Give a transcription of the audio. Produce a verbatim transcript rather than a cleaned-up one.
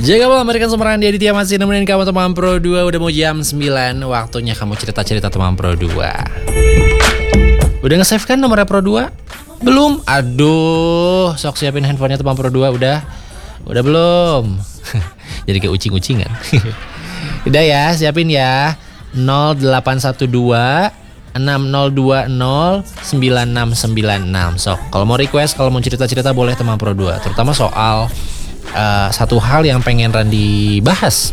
Jaga malam American Sumberan di Aditya masih nemenin kamu teman Pro dua. Udah mau jam sembilan, waktunya kamu cerita-cerita teman Pro dua. Udah nge-save kan nomornya Pro dua? Belum? Aduh, sok siapin handphonenya teman Pro dua. Udah? Udah belum? Jadi kayak ucing-ucingan. Udah ya, siapin ya. nol delapan satu dua enam nol dua nol sembilan enam sembilan enam. Sok, kalau mau request, kalau mau cerita-cerita boleh teman Pro dua. Terutama soal Uh, satu hal yang pengen Randy bahas